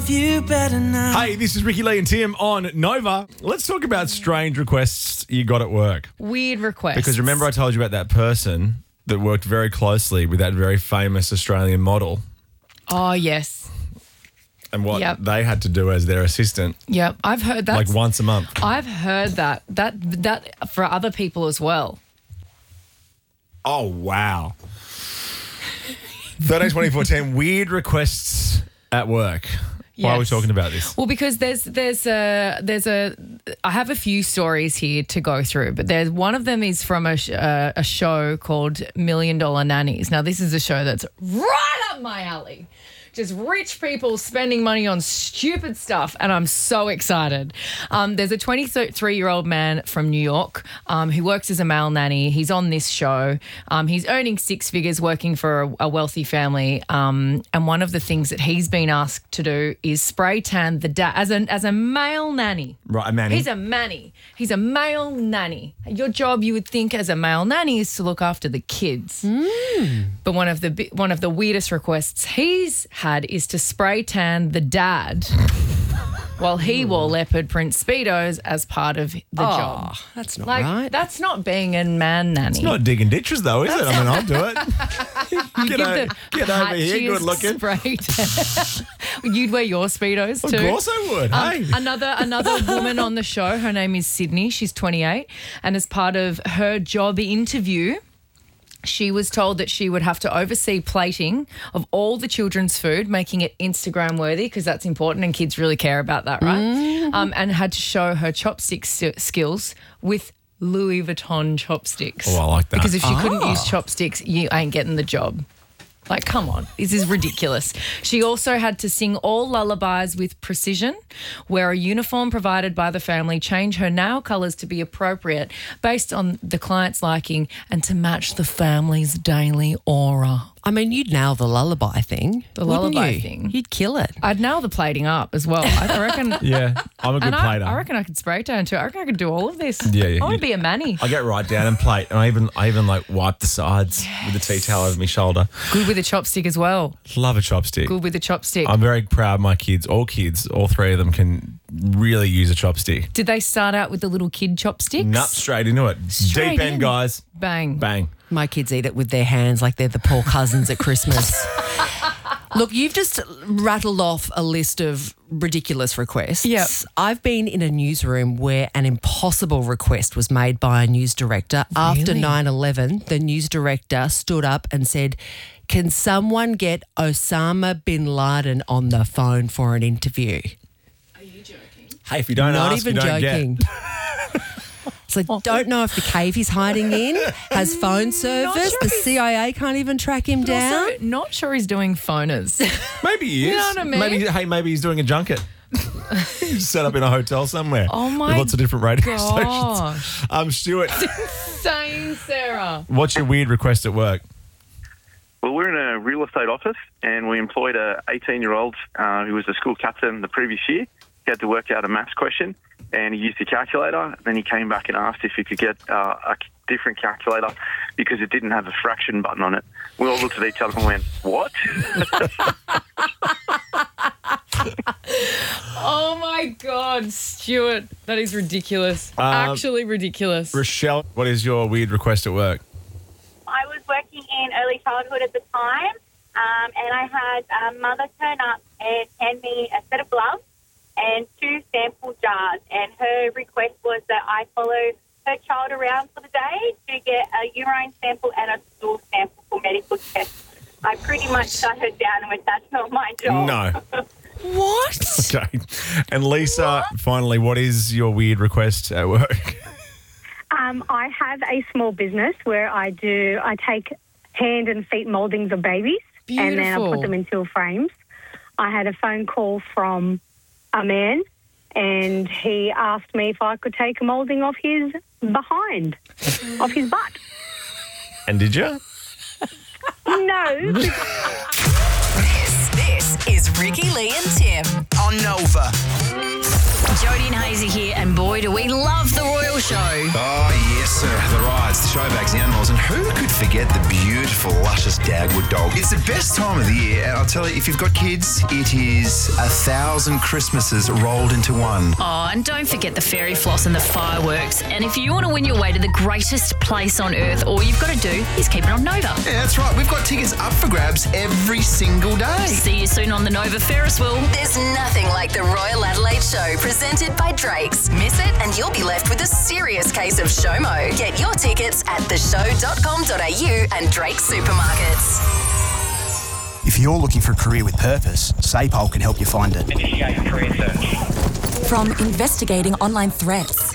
love you better now. Hey, this is Ricky Lee and Tim on Nova. Let's talk about strange requests you got at work. Weird requests. Because remember I told you about that person that worked very closely with that very famous Australian model Oh, yes. and what Yep. they had to do as their assistant Yep. I've heard that. like once a month. I've heard that for other people as well. Oh, wow. 13 24 10, weird requests at work. Why are we Yes. talking about this? Well, because I have a few stories here to go through, but there's one of them is from a show called $1 Million Nannies. Now, this is a show that's right up my alley. Just rich people spending money on stupid stuff, and I'm so excited. There's a 23-year-old man from New York who works as a male nanny. He's on this show. He's earning six figures working for a wealthy family, and one of the things that he's been asked to do is spray tan the dad as a male nanny. Right, a manny. He's a manny. He's a male nanny. Your job, you would think, as a male nanny, is to look after the kids. But one of the weirdest requests he's had is to spray tan the dad while he wore leopard print Speedos as part of the job. That's not Like, right. that's not being a man nanny. It's not digging ditches, though, is it? I mean, I'll do it. Get over here, patchiest good looking. Spray tan. You'd wear your Speedos too. Of course I would. Hey. Another woman on the show, her name is Sydney. She's 28, and as part of her job interview, she was told that she would have to oversee plating of all the children's food, making it Instagram worthy because that's important and kids really care about that, right? And had to show her chopstick skills with Louis Vuitton chopsticks. Oh, I like that. Because if she couldn't use chopsticks, you ain't getting the job. Like, come on, this is ridiculous. She also had to sing all lullabies with precision, wear a uniform provided by the family, change her nail colours to be appropriate based on the client's liking and to match the family's daily aura. I mean, you'd nail the lullaby thing. The wouldn't lullaby you? thing. You'd kill it. I'd nail the plating up as well. I reckon. Yeah, I'm a good And plater. I reckon I could spray tan too. I reckon I could do all of this. Yeah. I want to be a manny. I get right down and plate, and I even like wipe the sides with the tea towel over my shoulder. Good with a chopstick as well. Love a chopstick. Good with a chopstick. I'm very proud of my kids. All three of them can really use a chopstick. Did they start out with the little kid chopsticks? Nut straight into it. Straight Deep end, in. guys. Bang. Bang. My kids eat it with their hands like they're the poor cousins at Christmas. Look, you've just rattled off a list of ridiculous requests. Yep. I've been in a newsroom where an impossible request was made by a news director. After 9/11, the news director stood up and said, "Can someone get Osama bin Laden on the phone for an interview?" Hey, if you don't Not ask, even you don't joking. get. So don't know if the cave he's hiding in has phone service. sure The he's- CIA can't even track him down. Also, not sure he's doing phoners. Maybe he is. You know what I mean? Maybe he's doing a junket. He's set up in a hotel somewhere. Oh my with lots of different radio gosh. stations. Stuart, Insane, Sarah. what's your weird request at work? Well, we're in a real estate office, and we employed a 18-year-old who was a school captain the previous year. He had to work out a maths question, and he used a calculator. Then he came back and asked if he could get a different calculator because it didn't have a fraction button on it. We all looked at each other and went, "What?" Oh my God, Stuart. That is ridiculous. Actually ridiculous. Rochelle, what is your weird request at work? I was working in early childhood at the time, and I had a mother turn up and hand me a set of gloves and 2 sample jars. And her request was that I follow her child around for the day to get a urine sample and a stool sample for medical tests. I pretty much shut her down and went, "That's not my job." No. What? Okay. And Lisa, finally, what is your weird request at work? I have a small business where I take hand and feet mouldings of babies and then I Beautiful. put them into frames. I had a phone call from a man and he asked me if I could take a moulding of his behind, of his butt. And did you? No. This is Ricky Lee and Tim On Nova. Jodie and Hazy here, and boy, do we love the Royal Show. Oh, yes, sir. The Rise. it's the Showbags, the Animals, and who could forget the beautiful, luscious Dagwood dog? It's the best time of the year, and I'll tell you, if you've got kids, it is 1,000 Christmases rolled into one. Oh, and don't forget the fairy floss and the fireworks. And if you want to win your way to the greatest place on earth, all you've got to do is keep it on Nova. Yeah, that's right. We've got tickets up for grabs every single day. See you soon on the Nova Ferris wheel. There's nothing like the Royal Adelaide Show presented by Drake's. Miss it and you'll be left with a serious case of SHOMO. Get your tickets at theshow.com.au and Drake's supermarkets. If you're looking for a career with purpose, SAPOL can help you find it. Initiate career search. From investigating online threats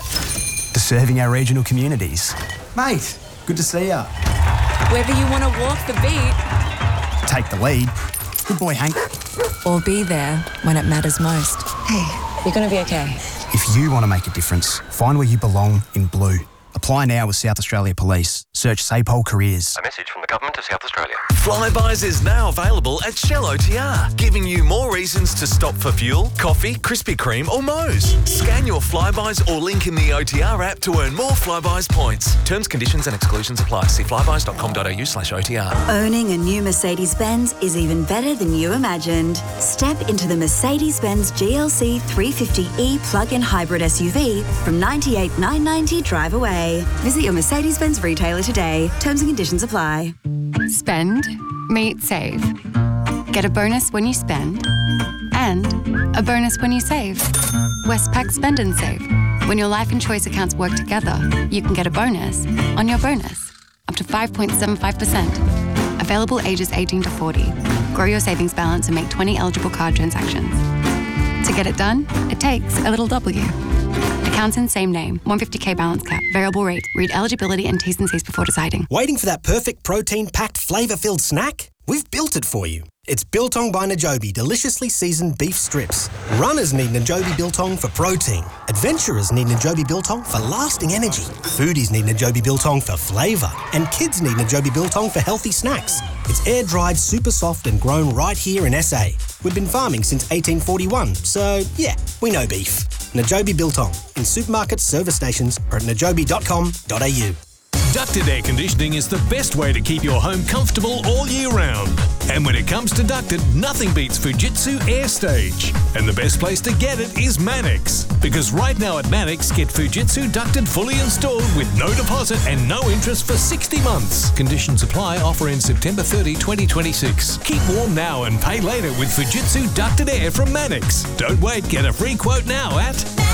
To serving our regional communities. Mate, good to see ya. Whether you want to walk the beat, Take the lead. Good boy, Hank. or be there when it matters most. Hey, you're going to be okay. If you want to make a difference, find where you belong in blue. Apply now with South Australia Police. Search SAPOL Careers. A message from the Government of South Australia. Flybuys is now available at Shell OTR, giving you more reasons to stop for fuel, coffee, Krispy Kreme or Moe's. Scan your Flybuys or link in the OTR app to earn more Flybuys points. Terms, conditions and exclusions apply. See flybuys.com.au/OTR. Owning a new Mercedes-Benz is even better than you imagined. Step into the Mercedes-Benz GLC 350e plug-in hybrid SUV from $98,990 drive away. Visit your Mercedes-Benz retailer today. Terms and conditions apply. Spend, meet, save. Get a bonus when you spend and a bonus when you save. Westpac Spend and Save. When your life and choice accounts work together, you can get a bonus on your bonus, up to 5.75%. Available ages 18 to 40. Grow your savings balance and make 20 eligible card transactions. To get it done, it takes a little W. Accounts in same name, 150k balance cap, variable rate. Read eligibility and T's and C's before deciding. Waiting for that perfect protein-packed, flavour-filled snack? We've built it for you. It's Biltong by Najobi deliciously seasoned beef strips. Runners need Najobi Biltong for protein. Adventurers need Najobi Biltong for lasting energy. Foodies need Najobi Biltong for flavour. And kids need Najobi Biltong for healthy snacks. It's air-dried, super soft and grown right here in SA. We've been farming since 1841, so yeah, we know beef. Najobi Biltong in supermarkets, service stations or at najobi.com.au. Ducted air conditioning is the best way to keep your home comfortable all year round. And when it comes to ducted, nothing beats Fujitsu AirStage. And the best place to get it is Mannix. Because right now at Mannix, get Fujitsu ducted fully installed with no deposit and no interest for 60 months. Conditions apply. Offer ends September 30, 2026. Keep warm now and pay later with Fujitsu ducted air from Mannix. Don't wait. Get a free quote now at